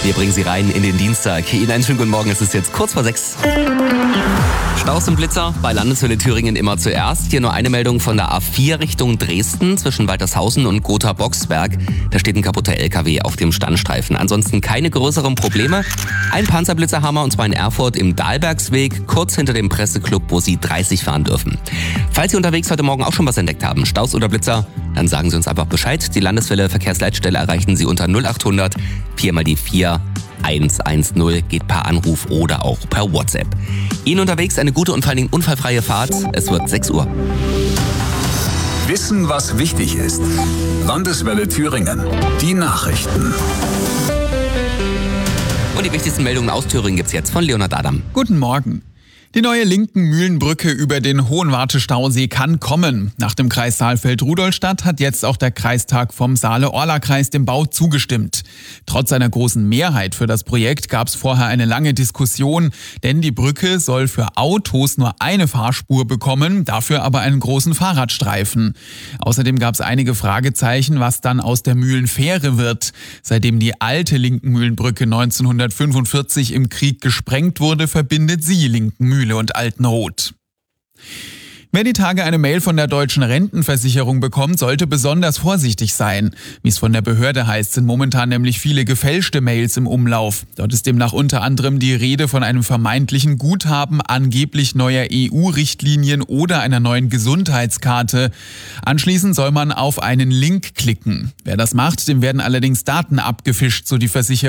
Wir bringen Sie rein in den Dienstag. Ihnen einen schönen guten Morgen, es ist jetzt kurz vor 6. Staus und Blitzer bei Landeshölle Thüringen immer zuerst. Hier nur eine Meldung von der A4 Richtung Dresden zwischen Waltershausen und Gotha-Boxberg. Da steht ein kaputter LKW auf dem Standstreifen. Ansonsten keine größeren Probleme. Ein Panzerblitzerhammer und zwar in Erfurt im Dahlbergsweg, kurz hinter dem Presseclub, wo Sie 30 fahren dürfen. Falls Sie unterwegs heute Morgen auch schon was entdeckt haben, Staus oder Blitzer, dann sagen Sie uns einfach Bescheid. Die Landeswelle Verkehrsleitstelle erreichen Sie unter 0800 4 mal die 4 110, geht per Anruf oder auch per WhatsApp. Ihnen unterwegs eine gute und vor allen Dingen unfallfreie Fahrt. Es wird 6 Uhr. Wissen, was wichtig ist. Landeswelle Thüringen. Die Nachrichten. Und die wichtigsten Meldungen aus Thüringen gibt's jetzt von Leonhard Adam. Guten Morgen. Die neue Linken-Mühlenbrücke über den Hohenwarte-Stausee kann kommen. Nach dem Kreis Saalfeld-Rudolstadt hat jetzt auch der Kreistag vom Saale-Orla-Kreis dem Bau zugestimmt. Trotz einer großen Mehrheit für das Projekt gab es vorher eine lange Diskussion, denn die Brücke soll für Autos nur eine Fahrspur bekommen, dafür aber einen großen Fahrradstreifen. Außerdem gab es einige Fragezeichen, was dann aus der Mühlenfähre wird. Seitdem die alte Linken-Mühlenbrücke 1945 im Krieg gesprengt wurde, verbindet sie Linken-Mühle und Altenroth. Wer die Tage eine Mail von der Deutschen Rentenversicherung bekommt, sollte besonders vorsichtig sein. Wie es von der Behörde heißt, sind momentan nämlich viele gefälschte Mails im Umlauf. Dort ist demnach unter anderem die Rede von einem vermeintlichen Guthaben angeblich neuer EU-Richtlinien oder einer neuen Gesundheitskarte. Anschließend soll man auf einen Link klicken. Wer das macht, dem werden allerdings Daten abgefischt, so die Versicherung.